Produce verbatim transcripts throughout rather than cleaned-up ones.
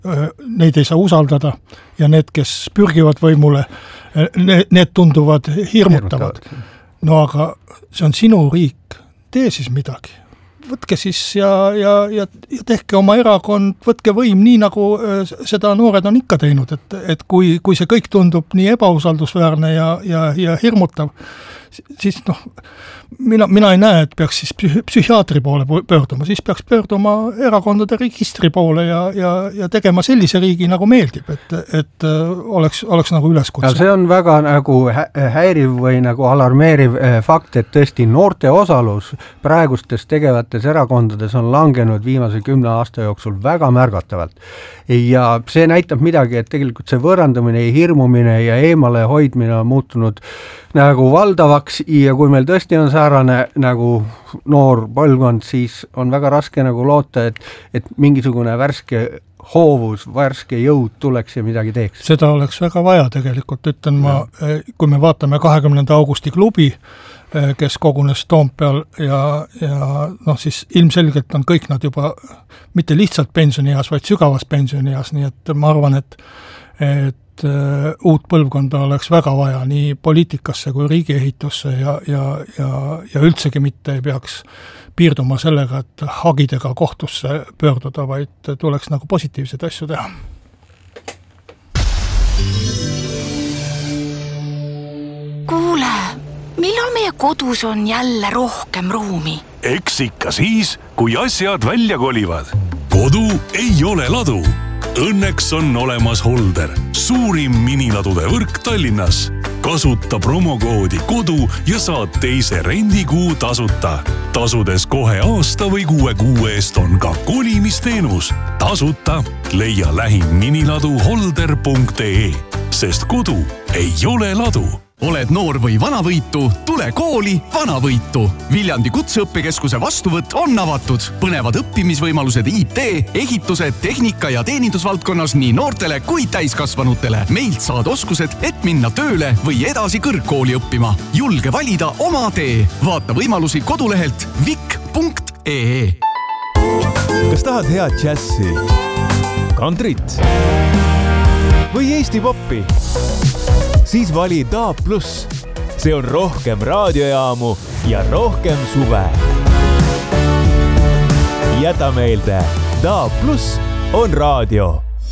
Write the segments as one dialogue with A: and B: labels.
A: neid ei saa usaldada ja need, kes pürgivad võimule, need, need tunduvad hirmutavad. No aga see on sinu riik, tee siis midagi. Võtke siis ja, ja, ja, ja tehke oma erakond, võtke võim nii, nagu seda noored on ikka teinud, et, et kui, kui see kõik tundub nii ebausaldusväärne ja, ja, ja hirmutav, siis noh, mina, mina ei näe, et peaks siis psühhiaatri poole pöörduma, siis peaks pöörduma erakondade registri poole ja, ja, ja tegema sellise riigi, nagu meeldib, et, et oleks, oleks nagu üleskutse.
B: See on väga nagu häiriv või nagu alarmeeriv fakt, et tõesti noorte osalus praegustes tegevates erakondades on langenud viimase kümne aasta jooksul väga märgatavalt. Ja see näitab midagi, et tegelikult see võõrandumine ja hirmumine ja eemale hoidmine on muutunud nagu valdavaks ja kui meil tõesti on säärane nagu noor põlvkond, siis on väga raske nagu loota, et, et mingisugune värske hoovus, värske jõud tuleks ja midagi teeks.
A: Seda oleks väga vaja tegelikult, ütlen ma, kui me vaatame kahekümnenda augusti klubi, kes kogunes Toompeal ja, ja noh, siis ilmselgelt on kõik nad juba mitte lihtsalt pensionieas, vaid sügavas pensionieas, nii et ma arvan, et, et uut põlvkonda oleks väga vaja nii poliitikasse kui riigiehitusse ja, ja, ja, ja üldsegi mitte ei peaks piirduma sellega, et hagidega kohtusse pöörduda, vaid tuleks nagu positiivseid asju teha.
C: Kuule, millal meie kodus on jälle rohkem ruumi?
D: Eks ikka siis, kui asjad välja kolivad. Kodu ei ole ladu. Õnneks on olemas Holder, suurim miniladude võrk Tallinnas. Kasuta promokoodi kodu ja saad teise rendikuu tasuta. Tasudes kohe aasta või kuue kuu eest on ka kolimisteenus. Tasuta leia lähim miniladu holder punkt ee, sest kodu ei ole ladu.
E: Oled noor või vanavõitu, tule kooli Vanavõitu. Viljandi kutseõppekeskuse vastuvõtt on avatud. Põnevad õppimisvõimalused I T, ehituse, tehnika ja teenindusvaldkonnas nii noortele kui täiskasvanutele. Meilt saad oskused, et minna tööle või edasi kõrgkooli õppima. Julge valida oma tee. Vaata võimalusi kodulehelt vik punkt ee.
F: Kas tahad head džässi, kantrit või Eesti poppi? Siis vali Daab Plus. See on rohkem raadiojaamu ja rohkem suve. Jäta meelde, Daab Plus on raadio.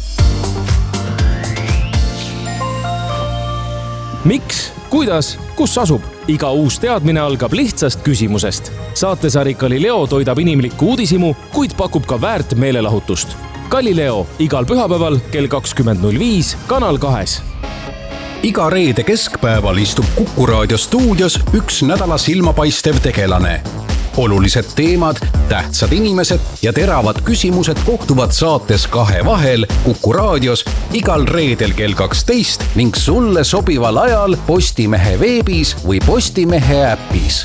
G: Miks, kuidas, kus asub? Iga uus teadmine algab lihtsast küsimusest. Saatesari Galileo toidab inimlikku uudisimu, kuid pakub ka väärt meelelahutust. Galileo igal pühapäeval kell kakskümmend null viis Kanal kahes.
H: Iga reede keskpäeval istub Kuku Raadio stuudios üks nädala silmapaistev tegelane. Olulised teemad, tähtsad inimesed ja teravad küsimused kohtuvad saates Kahe vahel Kuku Raadios igal reedel kell kaksteist ning sulle sobival ajal Postimehe veebis või Postimehe äpis.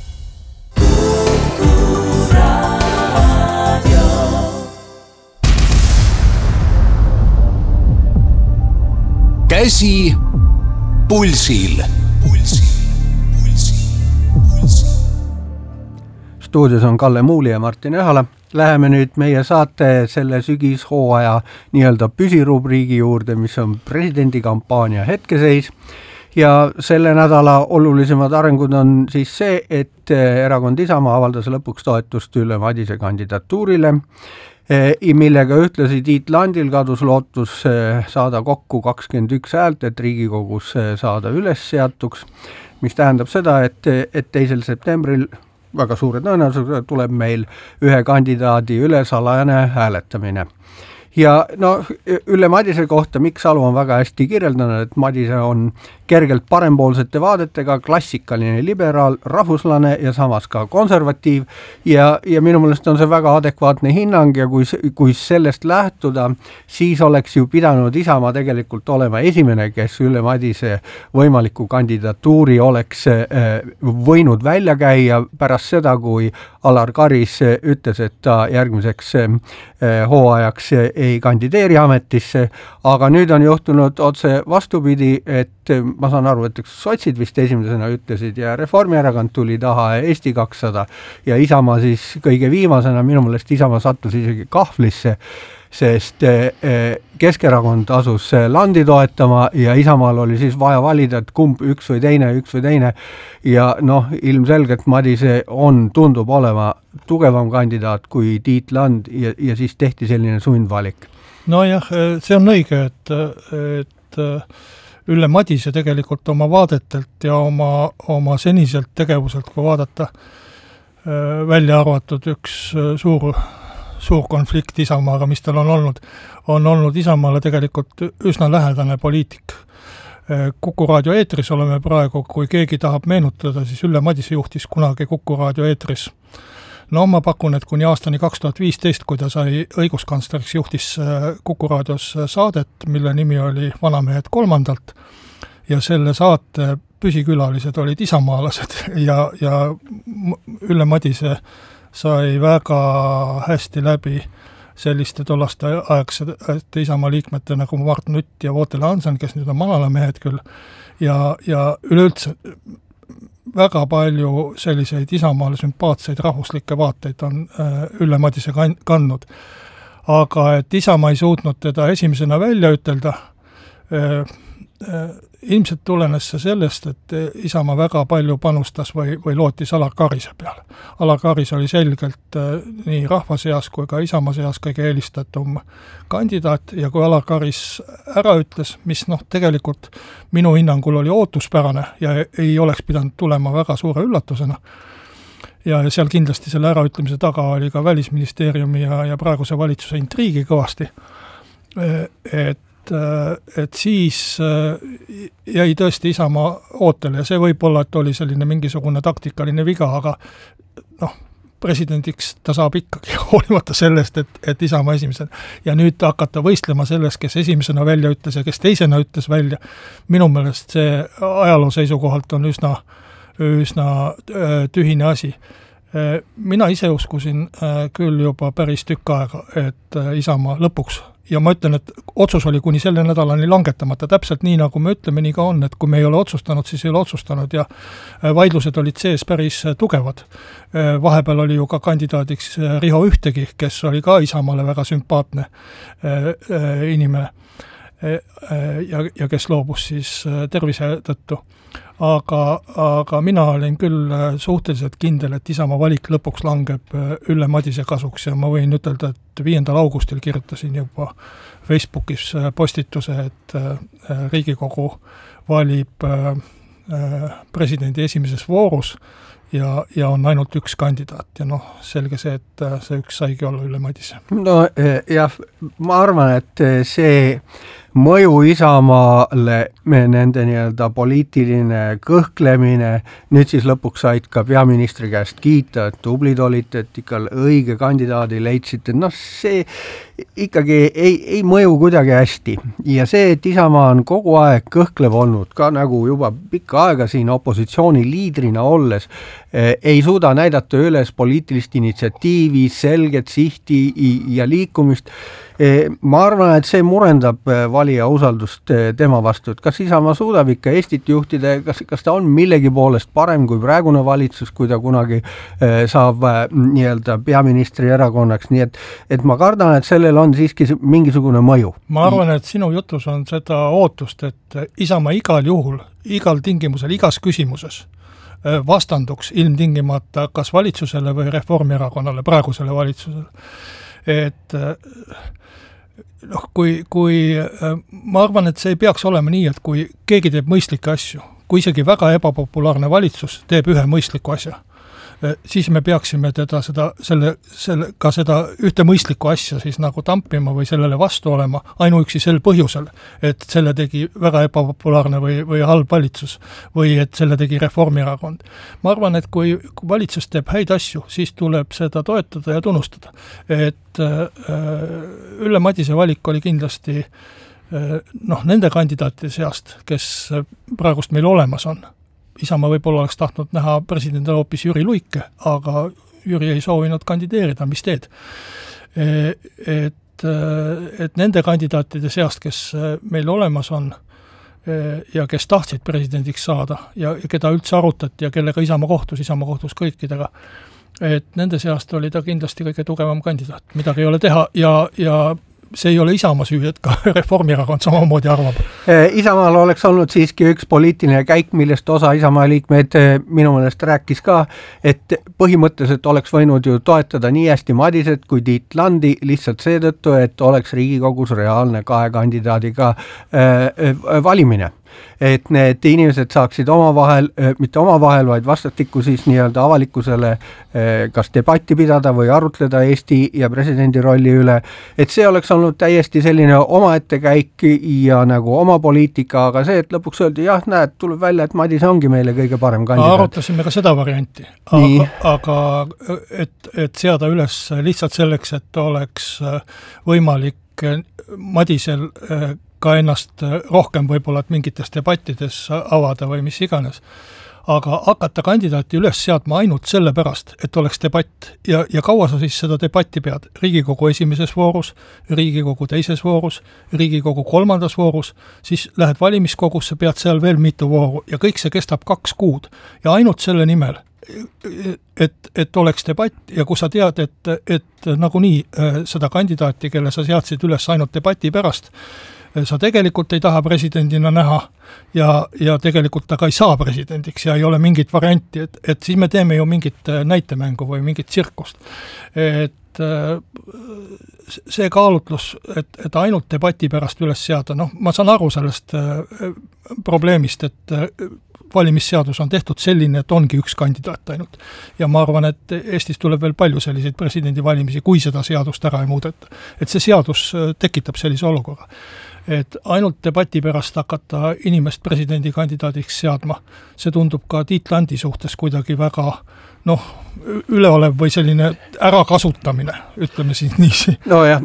H: Käsi pulsil. Pulsil,
B: pulsil, pulsil. Stuudios on Kalle Muuli ja Martin Ühala. Läheme nüüd meie saate selle sügishooaja nii-öelda püsirubriigi juurde, mis on presidendikampaania hetkeseis. Ja selle nädala olulisemad arengud on siis see, et erakond Isamaa avaldas lõpuks toetust Ülle Madise kandidatuurile, millega ühtlasi Tiit Landil kadus lootus saada kokku kakskümmend üks häält, et Riigikogus saada üles seatuks, mis tähendab seda, et, et teisel septembril väga suure tõenäosusega tuleb meil ühe kandidaadi üle salajane hääletamine. Ja no, Ülle Madise kohta Mikk Salu on väga hästi kirjeldanud, et Madise on kergelt parempoolsete vaadetega, klassikaline liberaal, rahvuslane ja samas ka konservatiiv ja, ja minu meelest on see väga adekvaatne hinnang ja kui, kui sellest lähtuda, siis oleks ju pidanud Isamaa tegelikult olema esimene, kes Ülle Madise võimaliku kandidatuuri oleks võinud välja käia pärast seda, kui Alar Karis ütles, et ta järgmiseks hooajaks ei kandideeri ametisse, aga nüüd on juhtunud otse vastupidi, et ma saan aru, et sotsid vist esimesena ütlesid ja Reformierakond tuli taha Eesti kakssada ja Isamaa siis kõige viimasena, minu meelest Isamaa sattus isegi kahvlisse, sest Keskerakond asus Landi toetama ja Isamaal oli siis vaja valida, et kumb üks või teine, üks või teine ja noh, ilmselgelt Madise on, tundub olema tugevam kandidaat kui Tiit Land ja, ja siis tehti selline sundvalik.
A: Nojah, see on õige, et, et Ülle Madise tegelikult oma vaadetelt ja oma, oma seniselt tegevuselt, kui vaadata välja arvatud üks suur, suur konflikt Isamaaga, mis tal on olnud, on olnud Isamaale tegelikult üsna lähedane poliitik. Kuku raadio eetris oleme praegu, kui keegi tahab meenutada, siis Ülle Madise juhtis kunagi Kuku raadio eetris. No ma pakun, et kuni aastani kaks tuhat viisteist, kui ta sai õiguskantsleriks, juhtis Kuku raadios saadet, mille nimi oli Vanamehed kolmandalt ja selle saate püsikülalised olid isamaalased ja, ja Ülle Madise sai väga hästi läbi selliste tollaste aegsete Isamaa liikmete nagu Mart Nutt ja Vootele Hansen, kes nüüd on manalamehed küll ja, ja üleüldse väga palju selliseid Isamaale sümpaatseid rahvuslikke vaateid on Ülle Madise kandnud. Aga et Isamaa ei suutnud teda esimesena välja ütelda, ilmselt tulenes see sellest, et Isamaa väga palju panustas või, või lootis Alar Karise peale. Alar Karis oli selgelt nii rahva seas kui ka Isamaa seas kõige eelistatum kandidaat ja kui Alar Karis ära ütles, mis noh, tegelikult minu hinnangul oli ootuspärane ja ei oleks pidanud tulema väga suure üllatusena. Ja seal kindlasti selle äraütlemise taga oli ka Välisministeeriumi ja, ja praeguse valitsuse intriigi kõvasti. Et et siis jäi tõesti Isamaa ootele ja see võib-olla, et oli selline mingisugune taktikaline viga, aga noh, presidendiks ta saab ikkagi hoolimata sellest, et, et Isamaa esimesena. Ja nüüd hakata võistlema selles, kes esimesena välja ütles ja kes teisena ütles välja. Minu meelest see ajaloo seisukohalt on üsna, üsna tühine asi. Mina ise uskusin küll juba päris tükk aega, et Isamaa lõpuks ja ma ütlen, et otsus oli kuni selle nädalani langetamata, täpselt nii, nagu me ütleme, nii ka on, et kui me ei ole otsustanud, siis ei ole otsustanud ja vaidlused olid sees päris tugevad. Vahepeal oli ju ka kandidaadiks Riho Ühtegi, kes oli ka Isamaale väga sümpaatne inimene ja, ja kes loobus siis tervise tõttu. Aga, aga mina olin küll suhteliselt kindel, et Isamaa valik lõpuks langeb Ülle Madise kasuks ja ma võin ütelda, et viiendal augustil kirjutasin juba Facebookis postituse, et Riigikogu valib presidendi esimeses voorus ja, ja on ainult üks kandidaat ja noh, selge see, et see üks saigi olla Ülle Madise.
B: No jah, ma arvan, et see mõju Isamaale, nende nii-öelda poliitiline kõhklemine, nüüd siis lõpuks said ka peaministri käest kiita, et tublid olite, et ikka õige kandidaadi leidsite, noh see ikkagi ei, ei mõju kuidagi hästi ja see, et Isamaa on kogu aeg kõhklev olnud, ka nagu juba pikka aega siin opositsiooni liidrina olles, ei suuda näidata üles poliitilist initsiatiivi, selget sihti ja liikumist. Ma arvan, et see murendab valija usaldust tema vastu, et kas Isamaa suudab ikka Eestit juhtida, kas, kas ta on millegi poolest parem kui praegune valitsus, kui ta kunagi saab nii-öelda peaministri erakonnaks, nii et, et ma kardan, et sellel on siiski mingisugune mõju.
A: Ma arvan, et sinu jutus on seda ootust, et Isamaa igal juhul, igal tingimusel, igas küsimuses vastanduks ilmtingimata kas valitsusele või Reformierakonnale, praegusele valitsusele. Et noh, kui, kui ma arvan, et see ei peaks olema nii, et kui keegi teeb mõistlikke asju, kui isegi väga ebapopulaarne valitsus teeb ühe mõistliku asja, siis me peaksime teda seda, selle, selle, ka seda ühte mõistlikku asja siis nagu tampima või sellele vastu olema ainuüksi sel põhjusel, et selle tegi väga ebapopulaarne või, või halb valitsus või et selle tegi Reformierakond. Ma arvan, et kui, kui valitsus teeb häid asju, siis tuleb seda toetada ja tunnustada. Et äh, Ülle Madise valik oli kindlasti äh, noh, nende kandidaatide seast, kes praegust meil olemas on. Isamaa võib-olla oleks tahtnud näha presidendil hoopis Jüri Luike, aga Jüri ei soovinud kandideerida, mis teed. Et, et nende kandidaatide seast, kes meil olemas on ja kes tahtsid presidendiks saada ja, ja keda üldse arutati ja kellega Isamaa kohtus, Isamaa kohtus kõikidega, et nende seast oli ta kindlasti kõige tugevam kandidaat, midagi ei ole teha ja, ja see ei ole Isamaa süü, et ka Reformierakond samamoodi arvab.
B: Isamaal oleks olnud siiski üks poliitiline käik, millest osa Isamaa liikmeid minu meelest rääkis ka, et põhimõtteliselt oleks võinud ju toetada nii hästi Madiset kui Tiit Landi lihtsalt seetõttu, et oleks Riigikogus reaalne kahe kandidaadiga äh, valimine. Et need inimesed saaksid omavahel, mitte omavahel, vaid vastastikku siis nii-öelda avalikkusele kas debatti pidada või arutleda Eesti ja presidendi rolli üle, et see oleks olnud täiesti selline omaette käik ja nagu oma poliitika, aga see, et lõpuks öeldi, jah, näed, tuleb välja, et Madis ongi meile kõige parem kandidaat.
A: Arutasime ka seda varianti, aga, aga et, et seada üles lihtsalt selleks, et oleks võimalik Madisel ka ennast rohkem võib-olla mingites debattides avada või mis iganes. Aga hakata kandidaati üles seadma ainult selle pärast, et oleks debatt ja, ja kaua sa siis seda debatti pead? Riigikogu esimeses voorus, Riigikogu teises voorus, Riigikogu kolmandas voorus, siis lähed valimiskogusse, pead seal veel mitu vooru ja kõik see kestab kaks kuud ja ainult selle nimel, et, et oleks debatt ja kui sa tead, et, et nagunii seda kandidaati, kelle sa seadsid üles ainult debati pärast, sa tegelikult ei taha presidendina näha ja, ja tegelikult ta ka ei saa presidendiks ja ei ole mingit varianti, et, et siis me teeme ju mingit näitemängu või mingit tsirkust. Et see kaalutlus, et, et ainult debati pärast üles seada, noh, ma saan aru sellest probleemist, et valimisseadus on tehtud selline, et ongi üks kandidaat ainult. Ja ma arvan, et Eestis tuleb veel palju selliseid presidendivalimisi, kui seda seadust ära ei muudeta. Et see seadus tekitab sellise olukorra. Et ainult debati pärast hakata inimest presidendikandidaadiks seadma, see tundub ka Tiit Landi suhtes kuidagi väga noh, üleolev või selline ärakasutamine, ütleme siis niisi.
B: No jah,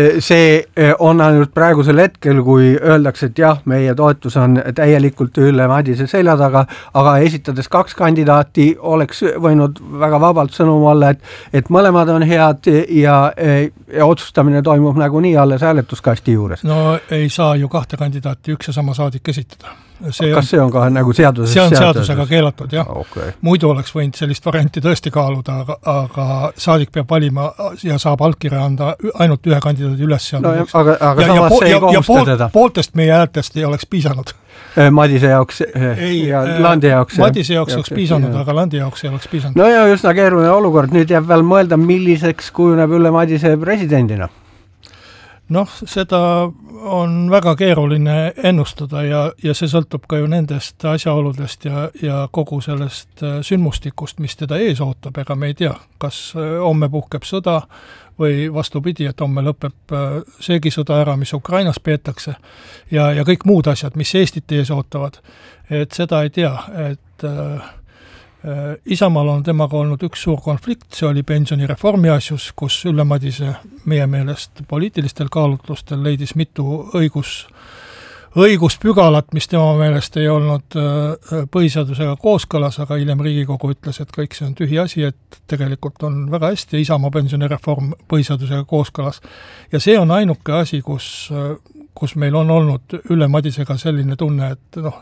B: see on ainult praegusel hetkel, kui öeldakse, et jah, meie toetus on täielikult üle Madise selja taga, aga esitades kaks kandidaati oleks võinud väga vabalt sõnum olla, et, et mõlemad on head ja, ja otsustamine toimub nagu nii alles hääletuskasti juures.
A: No ei saa ju kahte kandidaati üks ja sama saadik esitada. See
B: Kas
A: on,
B: see on ka nagu seaduses?
A: See on seadusega keelatud, jah.
B: Okay.
A: Muidu oleks võinud sellist varianti tõesti kaaluda, aga, aga saadik peab valima ja saab allkirja anda ainult ühe kandidaadi üles.
B: No, aga aga ja, samas ja, see ei kohusta
A: pool,
B: teda.
A: Pooltest meie häältest ei oleks piisanud.
B: Madise jaoks ei, ja Landi jaoks.
A: Madise jaoks oleks piisanud, aga Landi jaoks ei oleks piisanud.
B: No ja üsna keeruline olukord. Nüüd jääb veel mõelda, milliseks kujuneb üle Madise presidendina.
A: Noh, seda on väga keeruline ennustada ja, ja see sõltub ka ju nendest asjaoludest ja, ja kogu sellest sündmustikust, mis teda ees ootab, ega me ei tea, kas homme puhkeb sõda või vastupidi, et homme lõpeb seegi sõda ära, mis Ukrainas peetakse ja, ja kõik muud asjad, mis Eestit ees ootavad. Et seda ei tea, et äh, Isamaal on temaga olnud üks suur konflikt, see oli pensionireformi asjus, kus Ülle Madise meie meelest poliitilistel kaalutlustel leidis mitu õigus, õiguspügalat, mis tema meelest ei olnud põhiseadusega kooskõlas, aga hiljem Riigikogu ütles, et kõik see on tühi asi, et tegelikult on väga hästi Isamaa pensionireform põhiseadusega kooskõlas. Ja see on ainuke asi, kus, kus meil on olnud Ülle Madisega selline tunne, et noh,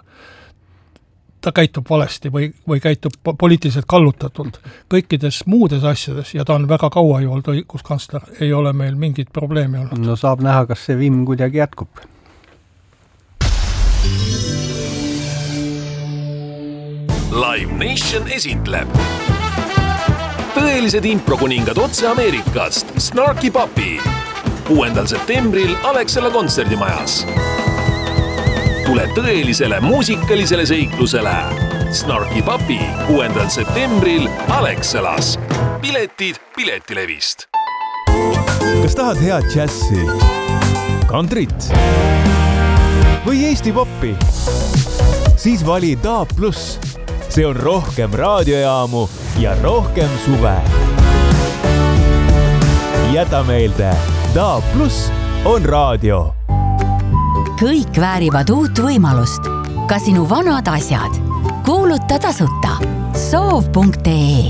A: ta käitub valesti või, või käitub poliitiliselt kallutatult. Kõikides muudes asjades, ja ta on väga kaua ju olnud õiguskantsler, ei ole meil mingit probleemi olnud.
B: No saab näha, kas see vimm kuidagi jätkub.
D: Live Nation esitleb tõelised improkuningad otse Ameerikast Snarky Puppy kuuendal septembril Alexela kontserdimajas. Tule tõelisele muusikalisele seiklusele. Snarky Puppy kuuendal septembril Alexelas. Piletid Piletilevist.
F: Kas tahad head džässi, kantrit või Eesti poppi? Siis vali D A plus. See on rohkem raadiojaamu ja rohkem suve. Jäta meelde, D A plus on raadio.
I: Kõik väärivad uut võimalust. Ka sinu vanad asjad. Kuuluta tasuta. soov punkt ee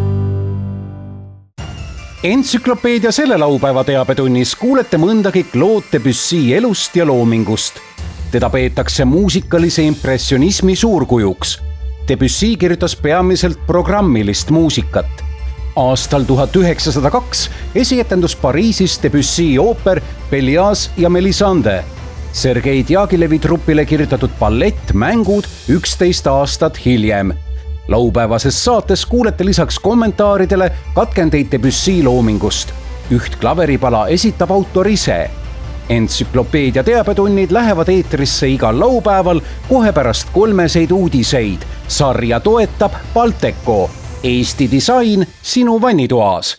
H: Entsüklopeedia selle laupäeva teabetunnis kuulete mõndagi Claude Debussy elust ja loomingust. Teda peetakse muusikalise impressionismi suurkujuks. Debussy kirjutas peamiselt programmilist muusikat. aastal tuhat üheksasada kaks esietendus Pariisis Debussy ooper Pelléas ja Melisande. Sergei Diagilevi trupile kirjutatud ballett Mängud üksteist aastat hiljem. Laupäevases saates kuulete lisaks kommentaaridele katkendeid Debussy loomingust. Üht klaveripala esitab autor ise. Entsüklopeedia teabetunnid lähevad eetrisse igal laupäeval kohe pärast kolmeseid uudiseid. Sarja toetab Balteco. Eesti disain sinu vannitoas.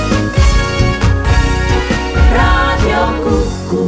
J: Radio Kuku.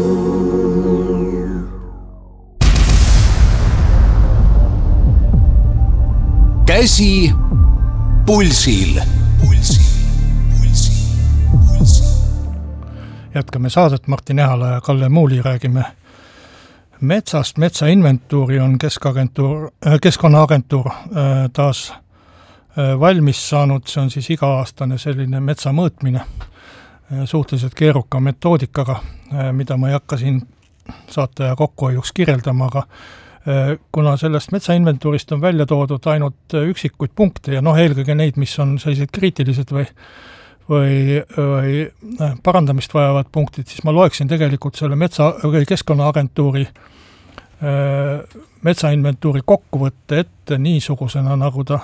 H: Käsi pulsil. Pulsil, pulsil,
A: pulsil. Jätkame saadet, Martin Ehala ja Kalle Muuli räägime metsast. Metsainventuuri on keskagentuur, Keskkonnaagentuur taas valmis saanud, see on siis iga-aastane selline metsa mõõtmine suhteliselt keeruka metoodikaga, mida ma ei hakka siin saate ja kokkuhoiuks kirjeldama, aga kuna sellest metsainventuurist on välja toodud ainult üksikuid punkte ja noh, eelkõige neid, mis on sellised kriitilised või, või, või parandamist vajavad punktid, siis ma loeksin tegelikult selle metsa, Keskkonnaagentuuri metsainventuuri kokkuvõtte ette niisugusena, nagu ta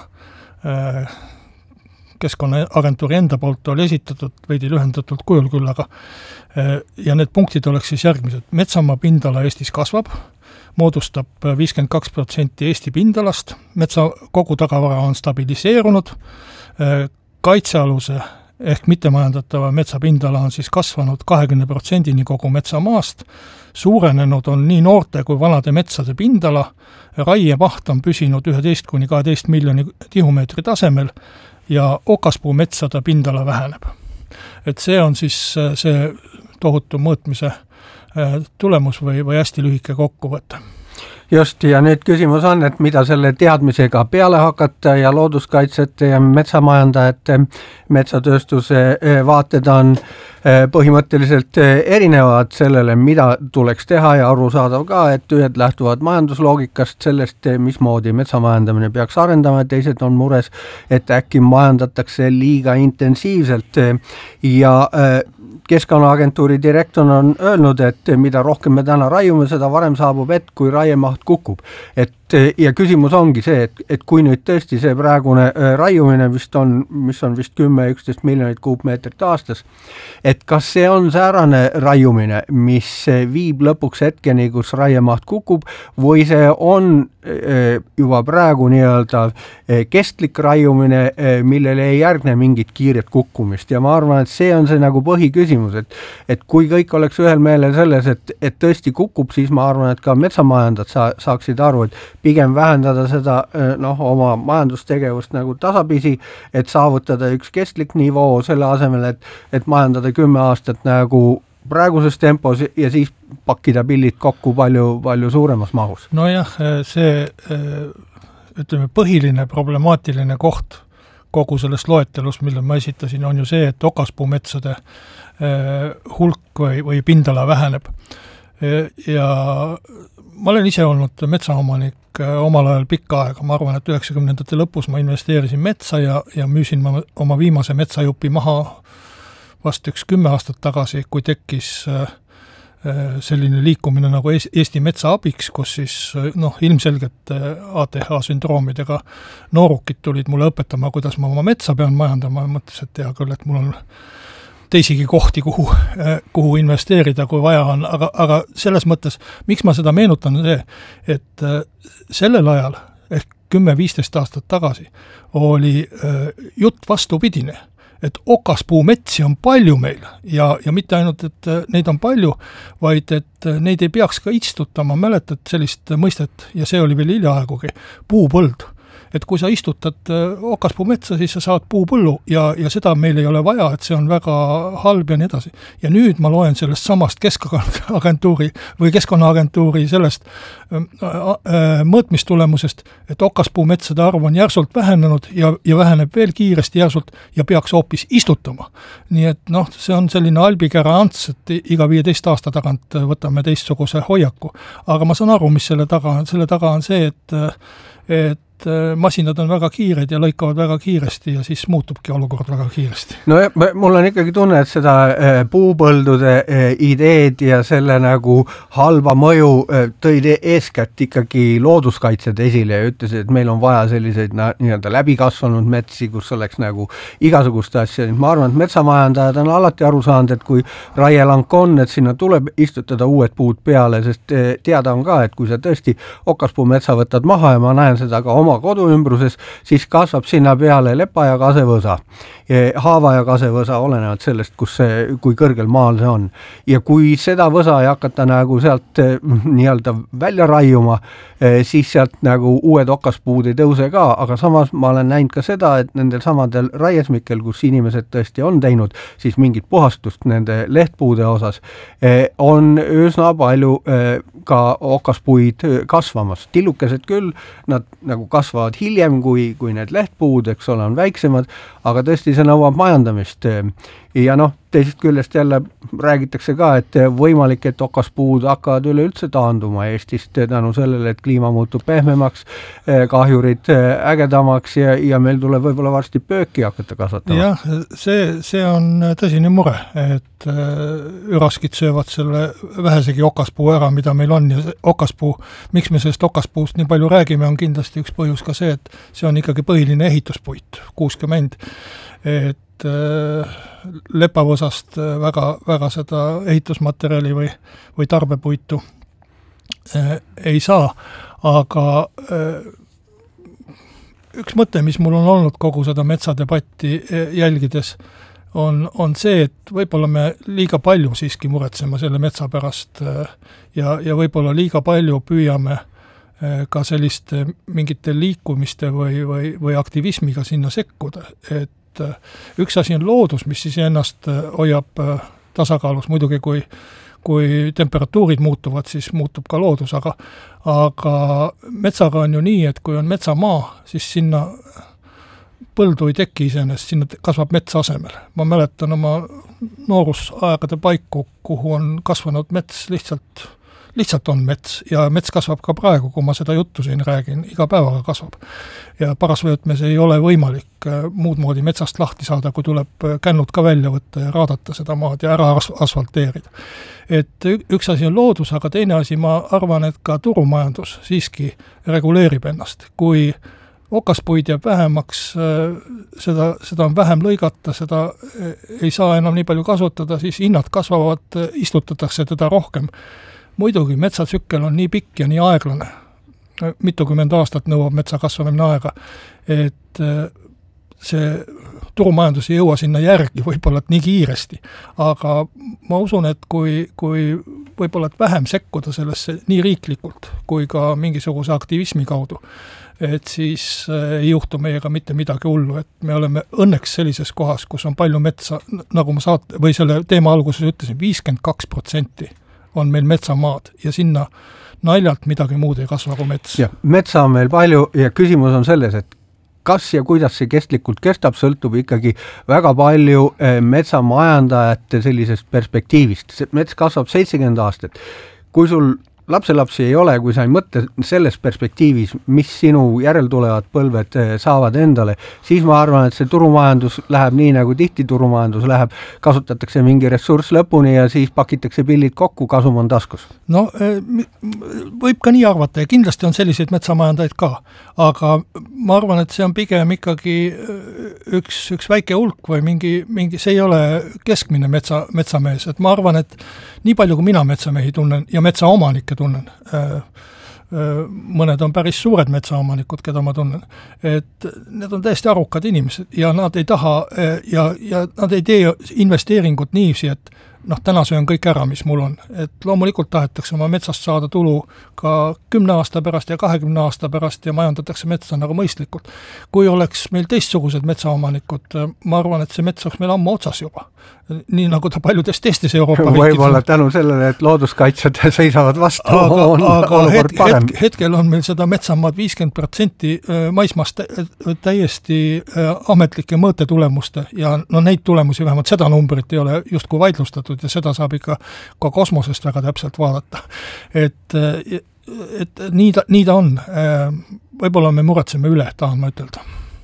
A: Keskkonnaagentuuri enda poolt oli esitatud veidi lühendatud kujul küll, aga ja need punktid oleks siis järgmised. Metsamaa pindala Eestis kasvab, moodustab viiskümmend kaks protsenti Eesti pindalast, metsa kogu tagavara on stabiliseerunud, kaitsealuse ehk mittemajandatava metsapindala on siis kasvanud kahekümne protsendini kogu metsamaast, suurenenud on nii noorte kui vanade metsade pindala, raiemaht on püsinud üheteist kuni kaheteist miljoni tihumeetri tasemel ja okaspuu metsade pindala väheneb. Et see on siis see tohutu mõõtmise tulemus või, või hästi lühike kokkuvõte.
B: Just, ja nüüd küsimus on, et mida selle teadmisega peale hakata ja looduskaitsjate ja metsamajandajate metsatööstuse vaated on põhimõtteliselt erinevad sellele, mida tuleks teha ja arusaadav ka, et ühed lähtuvad majandusloogikast sellest, mismoodi metsamajandamine peaks arendama, teised on mures, et äkki majandatakse liiga intensiivselt ja Keskkonnaagentuuri direktor on öelnud, et mida rohkem me täna raiume, seda varem saabub ette, kui raiemaht kukub. Et, ja küsimus ongi see, et, et kui nüüd tõesti see praegune raiumine vist on, mis on vist kümme üksteist miljonit kuupmeetrit aastas, et kas see on säärane raiumine, mis viib lõpuks hetkeni, kus raiemaht kukub, või see on juba praegu nii-öelda kestlik raiumine, millele ei järgne mingit kiiret kukkumist ja ma arvan, et see on see nagu põhiküsimus, et, et kui kõik oleks ühel meelel selles, et, et tõesti kukub, siis ma arvan, et ka metsamajandajad sa, saaksid aru, et pigem vähendada seda noh, oma majandustegevust nagu tasapisi, et saavutada üks kestlik nivoo selle asemel, et, et majandada kümme aastat nagu praeguses tempos ja siis pakkida pillid kokku palju, palju suuremas mahus.
A: Nojah, see ütleme, põhiline problemaatiline koht kogu sellest loetelus, mille ma esitasin, on ju see, et okaspuumetsade hulk või, või pindala väheneb. Ja ma olen ise olnud metsaomanik omal ajal pikka aega, ma arvan, et üheksakümnendate lõpus ma investeerisin metsa ja, ja müüsin ma oma viimase metsajupi maha vast üks kümme aastat tagasi, kui tekkis selline liikumine nagu Eesti metsa abiks, kus siis noh, ilmselgelt A T H sündroomidega noorukid tulid mulle õpetama, kuidas ma oma metsa pean majandama ja mõtles, et hea küll, et mul on teisigi kohti, kuhu, kuhu investeerida, kui vaja on, aga, aga selles mõttes, miks ma seda meenutan, see, et sellel ajal, ehk kümme viisteist aastat tagasi, oli jutt vastupidine, et okaspuumetsi on palju meil ja, ja mitte ainult, et neid on palju, vaid et neid ei peaks ka istutama, mäletad sellist mõistet, ja see oli veel hiljaaegugi, puupõld. Et kui sa istutad okaspuumetsa, siis sa saad puupõllu ja, ja seda meil ei ole vaja, et see on väga halb ja nii edasi. Ja nüüd ma loen sellest samast Keskkonnaagentuuri või Keskkonnaagentuuri sellest mõõtmistulemusest, et okaspuumetsade arv on järsult vähenenud ja, ja väheneb veel kiiresti järsult ja peaks hoopis istutama. Nii et noh, see on selline albikära ants, et iga viieteist aasta tagant võtame teistsuguse hoiaku. Aga ma saan aru, mis selle taga on. Selle taga on see, et et masinad on väga kiired ja lõikavad väga kiiresti ja siis muutubki olukord väga kiiresti.
B: No ja, mul on ikkagi tunne, et seda puupõldude ideed ja selle nagu halba mõju tõid eeskätt ikkagi looduskaitsjad esile ja ütlesid, et meil on vaja selliseid nii-öelda läbikasvanud metsi, kus oleks nagu igasuguste asja. Ma arvan, et metsamajandajad on alati aru saanud, et kui raielank on, et sinna tuleb istutada uued puud peale, sest teada on ka, et kui sa tõesti okaspuu metsa võtad maha ja ma näen seda ka oma kodu ümbruses, siis kasvab sinna peale lepa ja kasevõsa, haava ja kasevõsa, olenevalt sellest, kus see, kui kõrgel maal see on. Ja kui seda võsa ei hakata nagu sealt nii-öelda välja raiuma, siis sealt nagu uued okaspuud ei tõuse ka, aga samas ma olen näinud ka seda, et nendel samadel raiesmikel, kus inimesed tõesti on teinud, siis mingit puhastust nende lehtpuude osas, on üsna palju ka okaspuid kasvamas. Tillukesed küll, nad nagu kasvavad hiljem, kui, kui need lehtpuud, eks ole, on väiksemad, aga tõesti see nõuab majandamist. Ja noh, teisest küljest jälle räägitakse ka, et võimalik, et okaspuud hakkavad üleüldse taanduma Eestist tänu sellele, et kliima muutub pehmemaks, kahjurid ägedamaks ja, ja meil tuleb võib-olla varsti pööki hakata kasvatama.
A: Jah, see, see on tõsine mure, et üraskid söövad selle vähesegi okaspuu ära, mida meil on ja okaspuu, miks me sellest okaspuust nii palju räägime, on kindlasti üks põhjus ka see, et see on ikkagi põhiline ehituspuit, kuuskümmend, et lepavõsast väga, väga seda ehitusmaterjali või, või tarbepuitu ei saa, aga üks mõte, mis mul on olnud kogu seda metsadebatti jälgides, on, on see, et võib-olla me liiga palju siiski muretsema selle metsa pärast ja, ja võib-olla liiga palju püüame ka selliste mingite liikumiste või, või, või aktivismiga sinna sekkuda, et üks asi on loodus, mis siis ennast hoiab tasakaalus, muidugi kui, kui temperatuurid muutuvad, siis muutub ka loodus, aga, aga metsaga on ju nii, et kui on metsamaa, siis sinna põldu ei teki iseenesest, sinna kasvab mets asemel. Ma mäletan oma noorusaegade paiku, kuhu on kasvanud mets lihtsalt lihtsalt on mets ja mets kasvab ka praegu, kui ma seda juttu siin räägin, iga päevaga kasvab. Ja parasvõõtmes ei ole võimalik muud moodi metsast lahti saada, kui tuleb kännud ka välja võtta ja raadata seda maad ja ära asfalteerida. Et üks asi on loodus, aga teine asi, ma arvan, et ka turumajandus siiski reguleerib ennast. Kui okaspuid jääb vähemaks, seda, seda on vähem lõigata, seda ei saa enam nii palju kasutada, siis hinnad kasvavad, istutatakse teda rohkem. Muidugi metsatsükkel on nii pikk ja nii aeglane, mitukümmend aastat nõuab metsa kasvamine aega, et see turumajandus ei jõua sinna järgi võib-olla nii kiiresti, aga ma usun, et kui, kui võib-olla vähem sekkuda sellesse nii riiklikult kui ka mingisuguse aktivismi kaudu, et siis ei juhtu meiega mitte midagi hullu, et me oleme õnneks sellises kohas, kus on palju metsa, nagu ma saate, või selle teema alguses ütlesin, viiskümmend kaks protsenti on meil metsamaad ja sinna naljalt midagi muud ei kasva kui mets.
B: Ja, metsa on meil palju ja küsimus on selles, et kas ja kuidas see kestlikult kestab, sõltub ikkagi väga palju metsamajandajate sellisest perspektiivist. Mets kasvab seitsekümmend aastat. Kui sul lapselapsi ei ole, kui sa ei mõtle selles perspektiivis, mis sinu järeltulevad põlved saavad endale, siis ma arvan, et see turumajandus läheb nii, nagu tihti turumajandus läheb, kasutatakse mingi ressurss lõpuni ja siis pakitakse pillid kokku, kasum on taskus.
A: No võib ka nii arvata ja kindlasti on selliseid metsamajandajaid ka, aga ma arvan, et see on pigem ikkagi üks, üks väike hulk või mingi, mingi, see ei ole keskmine metsa, metsamees, et ma arvan, et nii palju kui mina metsamehi tunnen ja metsaomanikke tunnen, mõned on päris suured metsaomanikud, keda ma tunnen, et need on täiesti arukad inimesed ja nad ei taha ja, ja nad ei tee investeeringut niiviisi, et noh, täna söön kõik ära, mis mul on. Et loomulikult tahetakse oma metsast saada tulu ka kümne aasta pärast ja kahekümne aasta pärast ja majandatakse metsa nagu mõistlikult. Kui oleks meil teistsugused metsaomanikud, ma arvan, et see mets oleks meil ammu otsas juba. Nii nagu ta paljudes teistes Euroopa riikides.
B: Võib-olla tänu sellele, et looduskaitsjad seisavad vastu,
A: aga,
B: on
A: aga
B: olukord
A: hetk,
B: parem.
A: Hetk, hetkel on meil seda metsamaad viiskümmend protsenti maismaast täiesti ametlike mõõtetulemuste ja no neid tulemusi, vähemalt seda numbrit ei ole justkui vaidlustatud ja seda saab ikka ka kosmosest väga täpselt vaadata. Et, et nii ta, nii ta on. võib-olla me muretseme üle, tahan ma ütelda.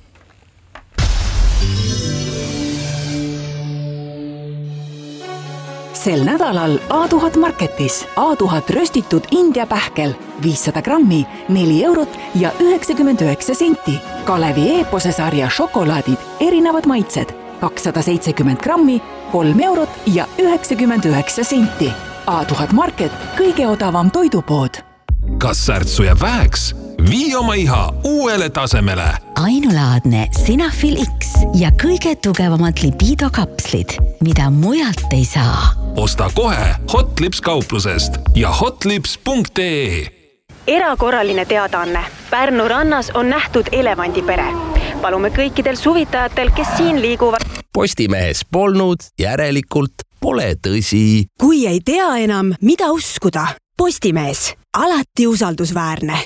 K: Sel nädalal A tuhat Marketis A tuhat röstitud India pähkel viissada grammi, neli eurot ja üheksakümmend üheksa senti. Kalevi Eepose sarja šokolaadid, erinevad maitsed, kakssada seitsekümmend grammi, kolm eurot ja üheksakümmend üheksa senti. A tuhat Market, kõige odavam toidupood.
D: Kas särtsu jääb väheks? Vii oma iha uuele tasemele.
I: Ainulaadne Sinafil X ja kõige tugevamad lipiidokapslid, mida mujalt ei saa.
D: Osta kohe Hotlips kauplusest ja hotlips punkt ee.
L: Erakorraline teadaanne. Pärnu rannas on nähtud elevandipere. Palume kõikidel suvitajatel, kes siin liiguvad.
M: Postimehes polnud, järelikult pole tõsi.
N: Kui ei tea enam, mida uskuda, Postimees, alati usaldusväärne.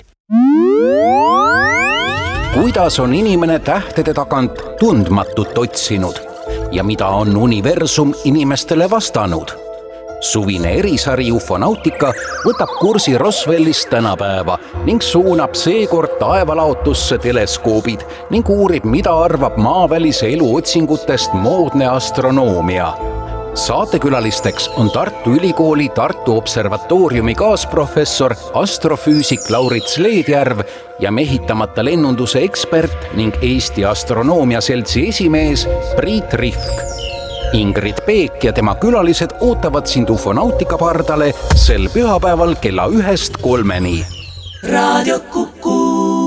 H: Kuidas on inimene tähtede tagant tundmatut otsinud ja mida on universum inimestele vastanud? Suvine erisari Ufonautika võtab kursi Roswellist tänapäeva ning suunab seekord taevalaotusse teleskoobid ning uurib, mida arvab maavälise elu otsingutest moodne astronoomia. Saatekülalisteks on Tartu Ülikooli Tartu Observatooriumi kaasprofessor astrofüüsik Laurits Leedjärv ja mehitamata lennunduse ekspert ning Eesti Astronoomia Seltsi esimees Priit Rihk. Ingrid Peek ja tema külalised ootavad sind Ufonautika pardale sel pühapäeval kella ühest kolmeni.
J: Raadio Kuku.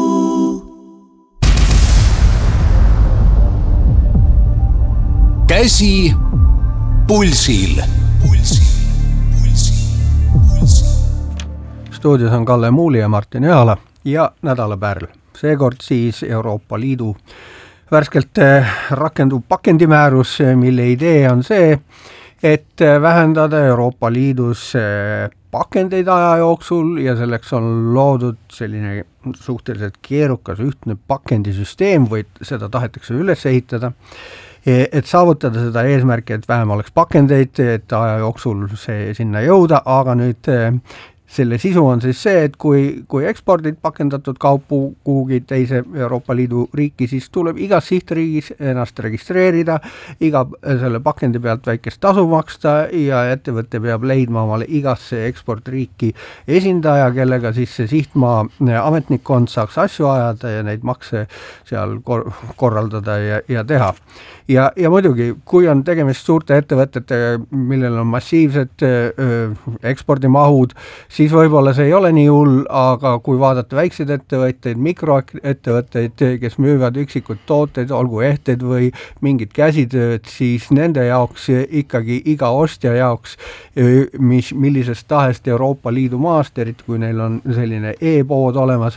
H: Käsi pulsil. Pulsil,
B: pulsil, pulsil. Stuudios on Kalle Muuli ja Martin Ehala ja nädalapärl. Seekord siis Euroopa Liidu värskelt rakendub pakendimäärus, mille idee on see, et vähendada Euroopa Liidus pakendeid aja jooksul ja selleks on loodud selline suhteliselt keerukas ühtne pakendisüsteem või seda tahetakse üles ehitada, et saavutada seda eesmärki, et vähem oleks pakendeid, et aja jooksul see sinna jõuda, aga nüüd selle sisu on siis see, et kui, kui ekspordid pakendatud kaupu kuhugi teise Euroopa Liidu riiki, siis tuleb igas sihtriigis ennast registreerida, iga selle pakendi pealt väikest tasu maksta ja ettevõte peab leidma omale igasse eksportriiki esindaja, kellega siis see sihtmaa ametnikkond saaks asju ajada ja neid makse seal kor- korraldada ja, ja teha. Ja, ja muidugi, kui on tegemist suurte ettevõtete, millel on massiivsed öö, ekspordimahud, siis võib-olla see ei ole nii hull, aga kui vaadata väikseid ettevõtteid, mikroettevõtteid, kes müüvad üksikud tooteid, olgu ehteid või mingid käsitööd, siis nende jaoks ikkagi iga ostja jaoks, mis, millisest tahest Euroopa Liidu maast, eriti kui neil on selline e-pood olemas,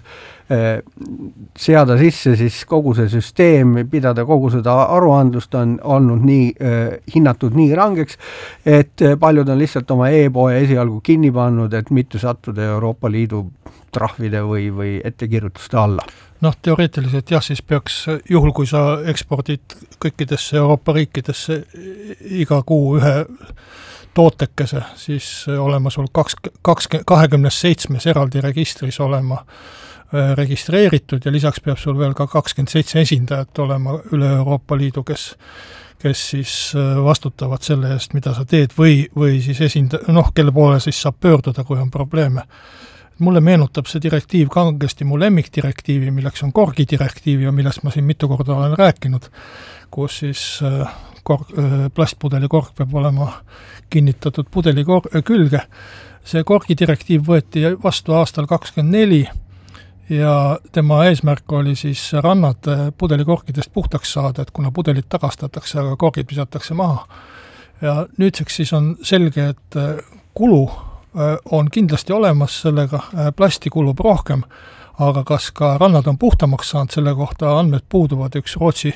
B: seada sisse siis kogu see süsteem, pidada kogu seda aruandlust on olnud nii eh, hinnatud nii rangeks, et paljud on lihtsalt oma e-poe esialgu kinni pannud, et mitte sattuda Euroopa Liidu trahvide või, või ettekirjutuste alla.
A: Noh, teoreetiliselt jah, siis peaks juhul, kui sa ekspordid kõikidesse Euroopa riikidesse iga kuu ühe tootekese, siis olema sul kaks, kaks, kahekümne seitsmes eraldi registris olema registreeritud ja lisaks peab sul veel ka kakskümmend seitse esindajat olema üle Euroopa Liidu, kes, kes siis vastutavad selle eest, mida sa teed või, või siis esinda-, noh, kelle poole siis saab pöörduda, kui on probleeme. Mulle meenutab see direktiiv kangesti mu lemmikdirektiivi, milleks on korgi direktiivi ja millest ma siin mitu korda olen rääkinud, kus siis korg, plastpudeli korg peab olema kinnitatud pudeli kor- külge. See korgi direktiiv võeti vastu aastal kakskümmend neli ja tema eesmärk oli siis rannad pudelikorkidest puhtaks saada, et kuna pudelid tagastatakse, aga korgid visatakse maha. Ja nüüdseks siis on selge, et kulu on kindlasti olemas sellega, plasti kulub rohkem, aga kas ka rannad on puhtamaks saanud, selle kohta andmed puuduvad. Üks Rootsi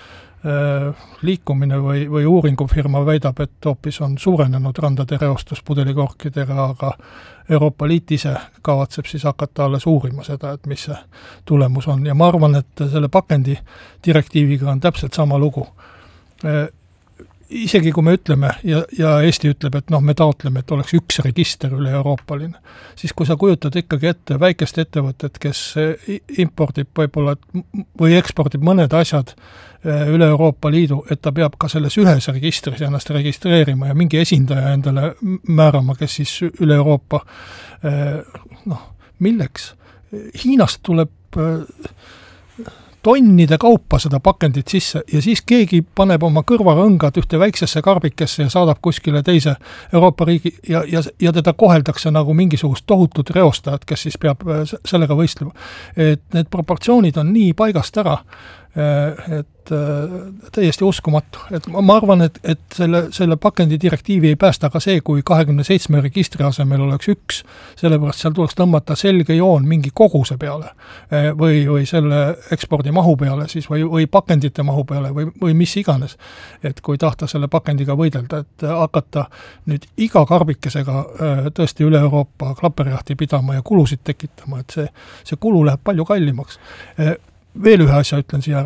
A: liikumine või, või uuringufirma väidab, et hoopis on suurenenud randade reostus pudelikorkidega, aga Euroopa Liit ise kavatseb siis hakata alles uurima seda, et mis see tulemus on. Ja ma arvan, et selle pakendi direktiiviga on täpselt sama lugu. isegi kui me ütleme ja, ja Eesti ütleb, et noh, me taotleme, et oleks üks register üle euroopaline, siis kui sa kujutad ikkagi ette väikest ettevõtet, kes impordib võib-olla või ekspordib mõned asjad üle Euroopa Liidu, et ta peab ka selles ühes registris ennast registreerima ja mingi esindaja endale määrama, kes siis üle Euroopa, noh, milleks? Hiinast tuleb tonnide kaupa seda pakendit sisse ja siis keegi paneb oma kõrvarõngad ühte väiksesse karbikesse ja saadab kuskile teise Euroopa riigi ja, ja, ja teda koheldakse nagu mingisugust tohutut reostajat, kes siis peab sellega võistlema. Et need proportsioonid on nii paigast ära, et täiesti uskumatu. Et ma arvan, et, et selle, selle pakendi direktiivi ei päästa ka see, kui kahekümne seitsme registri asemel oleks üks, sellepärast seal tuleks tõmmata selge joon mingi koguse peale või, või selle ekspordi mahu peale siis või, või pakendite mahu peale või, või mis iganes. Et kui tahta selle pakendiga võidelda, et hakata nüüd iga karbikesega tõesti üle Euroopa klaperjahti pidama ja kulusid tekitama, et see, see kulu läheb palju kallimaks. Veel ühe asja ütlen siia ära.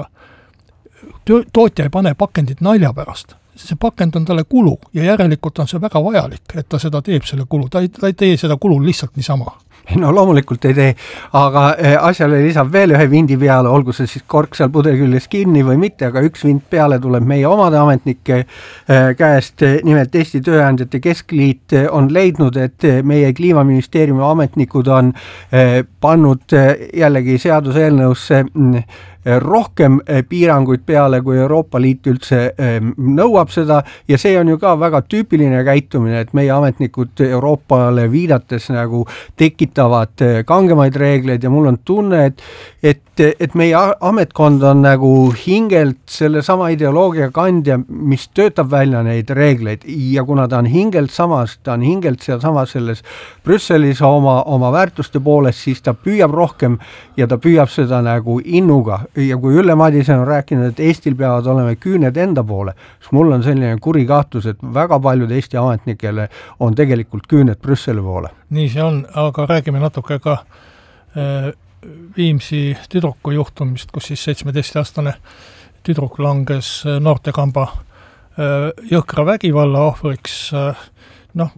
A: Tootja ei pane pakendit nalja pärast. See pakend on talle kulu ja järelikult on see väga vajalik, et ta seda teeb selle kulu. Ta ei, ta ei tee seda kulu lihtsalt niisama.
B: No loomulikult ei tee, aga asjale lisab veel ühe vindi peale, olgu see siis kork seal pudeli küljes kinni või mitte, aga üks vind peale tuleb meie omade ametnike käest. Nimelt Eesti Tööandjate Keskliit on leidnud, et meie Kliimaministeeriumi ametnikud on pannud jällegi seaduseelnõusse rohkem piiranguid peale, kui Euroopa Liit üldse nõuab seda ja see on ju ka väga tüüpiline käitumine, et meie ametnikud Euroopale viidates nagu tekitavad kangemaid reegleid ja mul on tunne, et, et, et meie ametkond on nagu hingelt selle sama ideoloogia kandja, mis töötab välja neid reegleid ja kuna ta on hingelt samas, ta on hingelt seal samas selles Brüsselis oma, oma väärtuste poolest, siis ta püüab rohkem ja ta püüab seda nagu innuga. Ja kui Ülle Madisen on rääkinud, et Eestil peavad olema küüned enda poole, siis mul on selline kuri kahtlus, et väga paljud Eesti ametnikele on tegelikult küüned Brüsseli poole.
A: Nii see on, aga räägime natuke ka äh, Viimsi tüdruku juhtumist, kus siis seitsmeteistaastane tüdruk langes noortekamba äh, jõhkra vägivalla ohvriks. Äh, noh,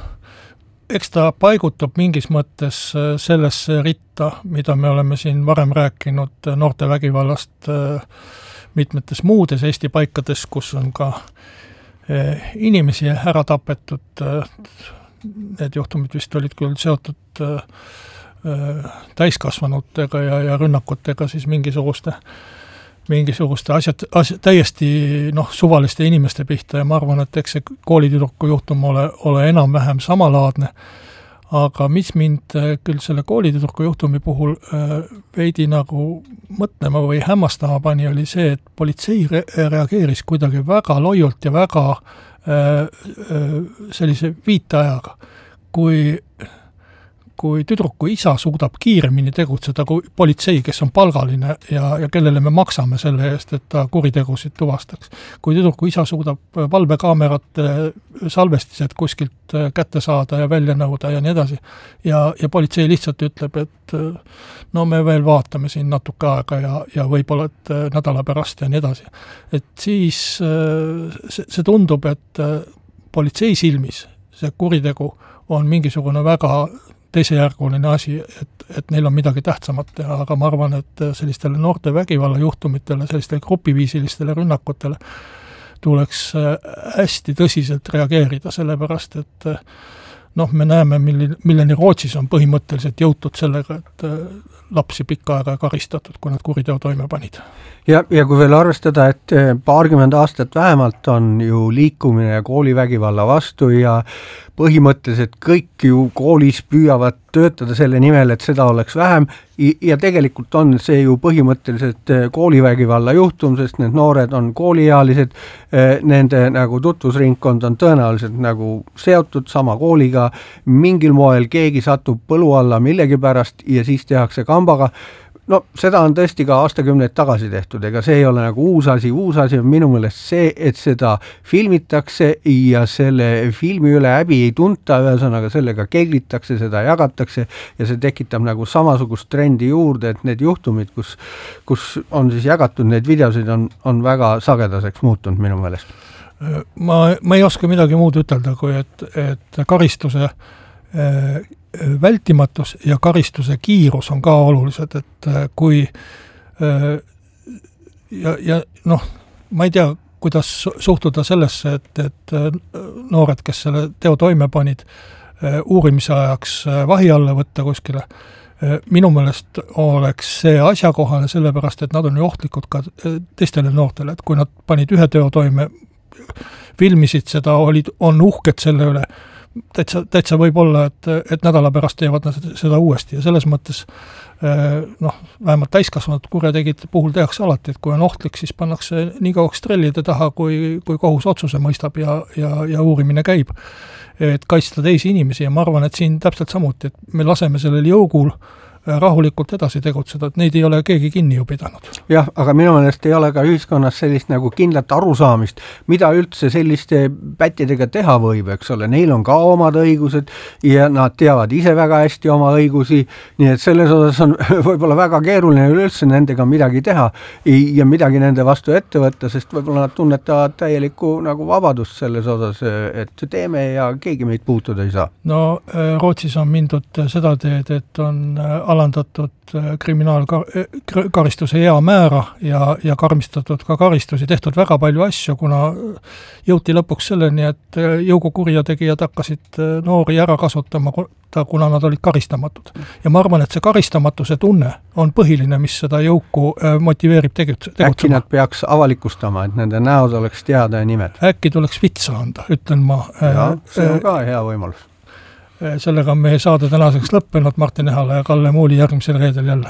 A: eks ta paigutub mingis mõttes sellesse ritta, mida me oleme siin varem rääkinud noorte vägivallast mitmetes muudes Eesti paikades, kus on ka inimesi ära tapetud. Need juhtumid vist olid küll seotud täiskasvanutega ja, ja rünnakutega siis mingisuguste mingisuguste asjad, asjad täiesti noh, suvaliste inimeste pihta ja ma arvan, et eks see koolitüdruku juhtum ole, ole enam-vähem samalaadne, aga mis mind küll selle koolitüdruku juhtumi puhul äh, veidi nagu mõtlema või hämmastama pani, oli see, et politsei re- reageeris kuidagi väga loiult ja väga äh, äh, sellise viiteajaga, kui kui tüdruku isa suudab kiiremini tegutseda kui politsei, kes on palgaline ja, ja kellele me maksame selle eest, et ta kuritegusid tuvastaks. Kui tüdruku isa suudab valvekaamerat salvestised kuskilt kätte saada ja välja nõuda ja nii edasi, ja, ja politsei lihtsalt ütleb, et no me veel vaatame siin natuke aega ja, ja võib-olla et nädala pärast ja nii edasi. Et siis see, see tundub, et politsei silmis see kuritegu on mingisugune väga teisejärguline asi, et, et neil on midagi tähtsamat teha, aga ma arvan, et sellistele noorte vägivalla juhtumitele, sellistele grupiviisilistele rünnakutele tuleks hästi tõsiselt reageerida, sellepärast, et noh, me näeme, milleni, milleni Rootsis on põhimõtteliselt jõutud sellega, et lapsi pikka aega karistatud, kui nad kuriteo toime panid.
B: Ja, ja kui veel arvestada, et paarkümmend aastat vähemalt on ju liikumine koolivägivalla vastu ja põhimõtteliselt kõik ju koolis püüavad töötada selle nimel, et seda oleks vähem ja tegelikult on see ju põhimõtteliselt koolivägivalla juhtum, sest need noored on kooliealised, nende nagu tutvusringkond on tõenäoliselt nagu seotud sama kooliga, mingil moel keegi satub põlu alla millegipärast ja siis tehakse kambaga. No seda on tõesti ka aastakümneid tagasi tehtud, ega see ei ole nagu uus asi, uus asi on minu meelest see, et seda filmitakse ja selle filmi üle häbi ei tunta, ühesõnaga sellega keglitakse, seda jagatakse ja see tekitab nagu samasugust trendi juurde, et need juhtumid, kus, kus on siis jagatud neid videosid, on, on väga sagedaseks muutunud minu meelest.
A: ma, ma ei oska midagi muud ütelda, kui et, et karistuse äh, vältimatus ja karistuse kiirus on ka olulised, et äh, kui äh, ja, ja noh, ma ei tea, kuidas suhtuda sellesse, et, et noored, kes selle teo toime panid, uurimise ajaks vahi alla võtta kuskile, minu meelest oleks see asjakohane sellepärast, et nad on ohtlikud ka teistele noortele, et kui nad panid ühe teo toime, filmisid seda, olid, on uhked selle üle, täitsa, täitsa võib olla, et, et nädala pärast teevad nad seda uuesti ja selles mõttes noh, vähemalt täiskasvanud kurjategijate puhul tehakse alati, et kui on ohtlik, siis pannakse nii kauaks trellide taha, kui, kui kohus otsuse mõistab ja, ja, ja uurimine käib, et kaitsta teisi inimesi ja ma arvan, et siin täpselt samuti, et me laseme sellel jõugul rahulikult edasi tegutseda, et neid ei ole keegi kinni ju pidanud.
B: Jah, aga minu meelest ei ole ka ühiskonnas sellist nagu kindlat arusaamist, mida üldse selliste pättidega teha võib, eks ole, neil on ka omad õigused ja nad teavad ise väga hästi oma õigusi, nii et selles osas on võib-olla väga keeruline üleüldse nendega midagi teha ja midagi nende vastu ette võtta, sest võib-olla nad tunnetavad täielikku nagu vabadust selles osas, et teeme ja keegi meid puutuda ei saa.
A: No Rootsis on mindud seda teed, et on alandatud kriminaalkaristuse hea määra ja, ja karmistatud ka karistusi, tehtud väga palju asju, kuna jõuti lõpuks selleni, et jõugukurjategijad hakkasid noori ära kasutama, kuna nad olid karistamatud. Ja ma arvan, et see karistamatuse tunne on põhiline, mis seda jõuku motiveerib tegutsema.
B: Äkki nad peaks avalikustama, et nende näod oleks teada ja nimed?
A: Äkki tuleks vitsa anda, ütlen ma.
B: Ja, see on ka hea võimalus.
A: Sellega on meie saade tänaseks lõppenud, Martin Ehala ja Kalle Muuli järgmisel reedel jälle.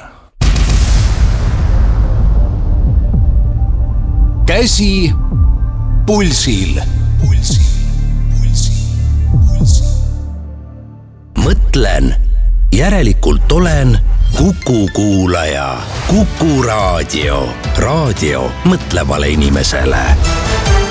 H: Käsi pulsil. Pulsil, pulsil, pulsil. Mõtlen, järelikult olen Kuku kuulaja. Kuku raadio. Raadio mõtlevale inimesele.